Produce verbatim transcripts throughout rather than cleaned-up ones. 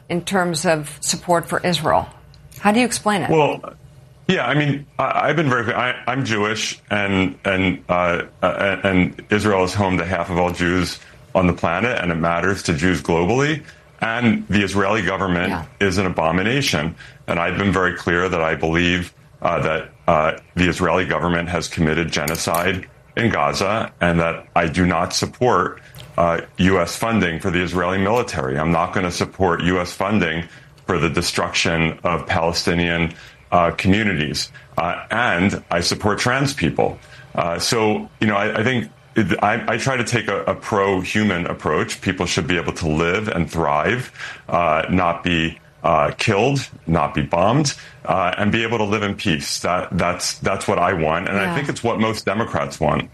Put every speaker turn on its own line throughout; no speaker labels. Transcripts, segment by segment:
in terms of support for Israel. How do you explain it?
Well, yeah, I mean, I, I've been very clear. I, I'm Jewish, and and uh, uh, and Israel is home to half of all Jews on the planet, and it matters to Jews globally. And the Israeli government yeah. is an abomination. And I've been very clear that I believe uh, that uh, the Israeli government has committed genocide in Gaza, and that I do not support uh, U S funding for the Israeli military. I'm not going to support U S funding for the destruction of Palestinian uh, communities. Uh, and I support trans people. Uh, so, you know, I, I think I, I try to take a, a pro-human approach. People should be able to live and thrive, uh, not be uh, killed, not be bombed, uh, and be able to live in peace. That, that's that's what I want, and yeah. I think it's what most Democrats want.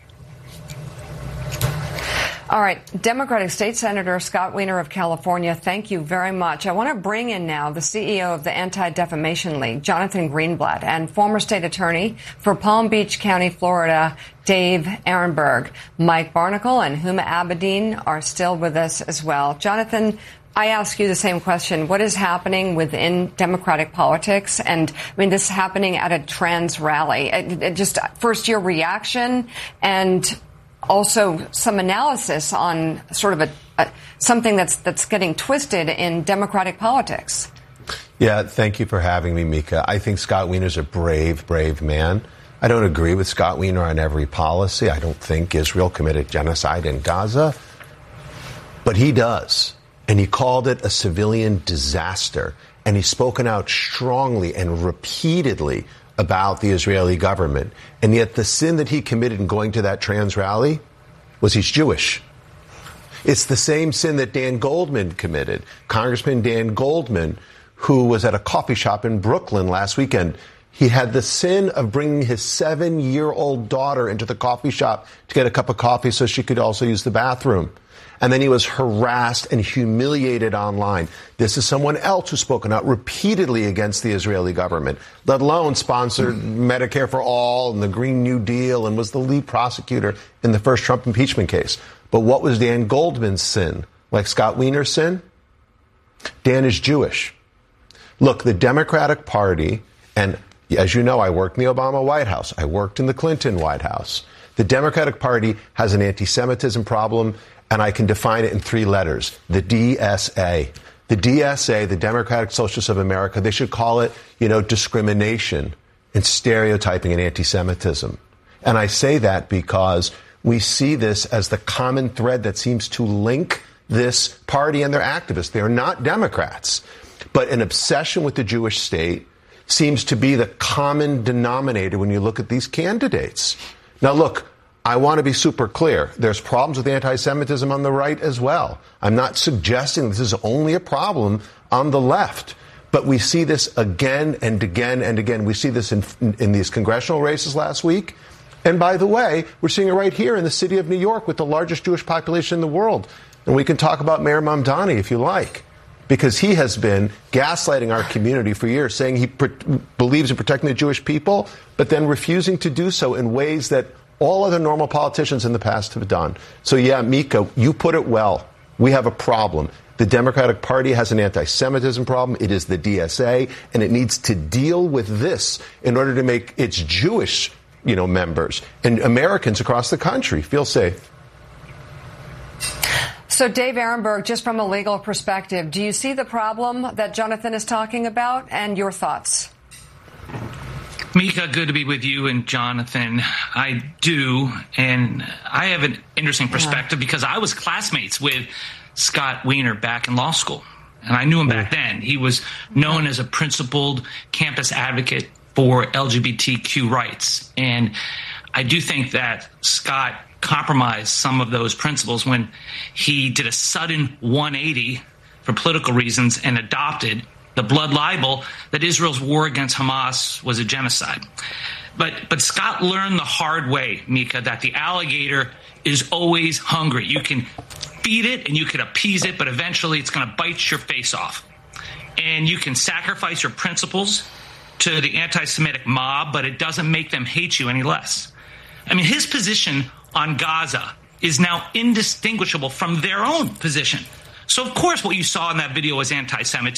All right. Democratic State Senator Scott Wiener of California, thank you very much. I want to bring in now the C E O of the Anti-Defamation League, Jonathan Greenblatt, and former state attorney for Palm Beach County, Florida, Dave Ehrenberg. Mike Barnicle and Huma Abedin are still with us as well. Jonathan, I ask you the same question. What is happening within Democratic politics? And I mean, this is happening at a trans rally. It, it just first your reaction and also some analysis on sort of a, a something that's that's getting twisted in Democratic politics.
Yeah, thank you for having me, Mika. I think Scott Wiener's a brave, brave man. I don't agree with Scott Wiener on every policy. I don't think Israel committed genocide in Gaza, but he does. And he called it a civilian disaster. And he's spoken out strongly and repeatedly about the Israeli government. And yet the sin that he committed in going to that trans rally was he's Jewish. It's the same sin that Dan Goldman committed. Congressman Dan Goldman, who was at a coffee shop in Brooklyn last weekend, he had the sin of bringing his seven-year-old daughter into the coffee shop to get a cup of coffee so she could also use the bathroom. And then he was harassed and humiliated online. This is someone else who's spoken out repeatedly against the Israeli government, let alone sponsored Medicare for All and the Green New Deal and was the lead prosecutor in the first Trump impeachment case. But what was Dan Goldman's sin? Like Scott Wiener's sin? Dan is Jewish. Look, the Democratic Party, and as you know, I worked in the Obama White House. I worked in the Clinton White House. The Democratic Party has an anti-Semitism problem, and I can define it in three letters, the D S A. The D S A, the Democratic Socialists of America, they should call it, you know, discrimination and stereotyping and anti-Semitism. And I say that because we see this as the common thread that seems to link this party and their activists. They are not Democrats, but an obsession with the Jewish state seems to be the common denominator when you look at these candidates. Now, look, I want to be super clear. There's problems with anti-Semitism on the right as well. I'm not suggesting this is only a problem on the left. But we see this again and again and again. We see this in, in these congressional races last week. And by the way, we're seeing it right here in the city of New York with the largest Jewish population in the world. And we can talk about Mayor Mamdani if you like, because he has been gaslighting our community for years, saying he pr- believes in protecting the Jewish people, but then refusing to do so in ways that all other normal politicians in the past have done. So, yeah, Mika, you put it well. We have a problem. The Democratic Party has an anti-Semitism problem. It is the D S A, and it needs to deal with this in order to make its Jewish, you know, members and Americans across the country feel safe.
So, Dave Ehrenberg, just from a legal perspective, do you see the problem that Jonathan is talking about, and your thoughts?
Mika, good to be with you and Jonathan. I do, and I have an interesting perspective yeah. because I was classmates with Scott Wiener back in law school, and I knew him back then. He was known as a principled campus advocate for L G B T Q rights, and I do think that Scott compromised some of those principles when he did a sudden one eighty for political reasons and adopted the blood libel that Israel's war against Hamas was a genocide. But but Scott learned the hard way, Mika, that the alligator is always hungry. You can feed it and you can appease it, but eventually it's going to bite your face off. And you can sacrifice your principles to the anti-Semitic mob, but it doesn't make them hate you any less. I mean, his position on Gaza is now indistinguishable from their own position. So, of course, what you saw in that video was anti-Semitism.